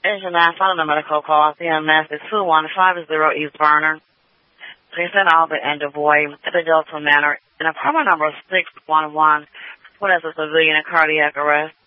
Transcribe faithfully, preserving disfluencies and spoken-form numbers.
Asian nine, following the medical call, C M S is two one five zero East Burner. Jason Albert and DuBois at the Delta Manor in apartment number six one one, when as a civilian in cardiac arrest.